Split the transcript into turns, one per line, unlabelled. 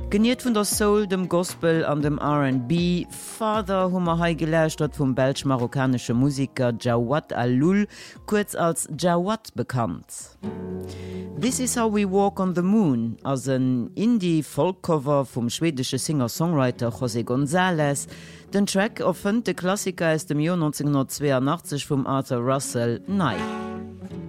Geniert vun der Soul, dem Gospel an dem R&B, Father hummer hai geläuscht vum belsch-marokkanesche Musiker Jawad Al-Lul, kurz als Jawad bekannt. This is How We Walk on the Moon, as een Indie-Folkcover vom schwedische Singer-Songwriter José González. Den Track erfënnt de Klassiker aus dem Jahr 1982 vom Arthur Russell Nye.